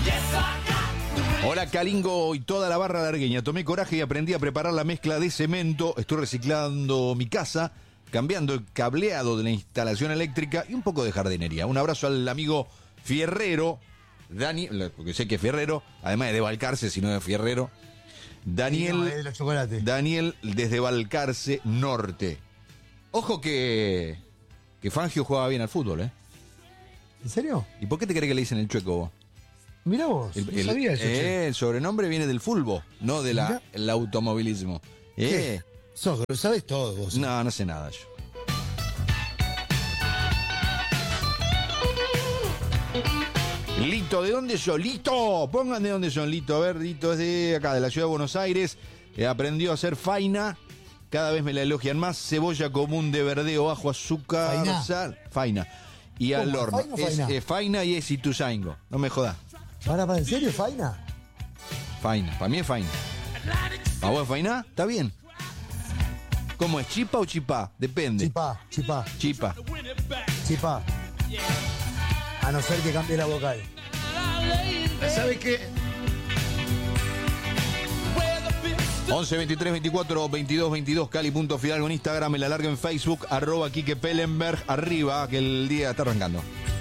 Hola Calingo y toda la barra largueña. Tomé coraje y aprendí a preparar la mezcla de cemento. Estoy reciclando mi casa, cambiando el cableado de la instalación eléctrica y un poco de jardinería. Un abrazo al amigo Fierrero, Daniel, porque sé que es Fierrero, además de Balcarce, si no es Fierrero. Daniel, Sí, no, de los chocolates. Daniel desde Balcarce Norte. Ojo que Fangio jugaba bien al fútbol, ¿eh? ¿En serio? ¿Y por qué te crees que le dicen el Chueco vos? Mirá vos, no sabía eso. Che. El sobrenombre viene del fulbo, no del automovilismo. ¿Qué? Lo sabés todo vos. No sé nada yo. Lito, ¿de dónde son? Lito, pongan de dónde son, Lito. A ver, Lito es de acá, de la ciudad de Buenos Aires. Aprendió a hacer faina. Cada vez me la elogian más. Cebolla común de verdeo, ajo, azúcar, Faina. sal. Faina. Y al ¿Cómo? horno. ¿Faina o faina? Es faina y es ituzaingo. No me jodas. ¿Para, en serio, faina? Faina, para mí es faina. ¿Para vos es faina? Está bien. ¿Cómo es? ¿Chipa o chipá? Depende. Chipá. Chipa. A no ser que cambie la vocal. ¿Sabe qué? 11 23 24 22 22 Cali.Fidalgo en Instagram, el alargue en Facebook, @Quique Pellenberg, arriba, que el día está arrancando.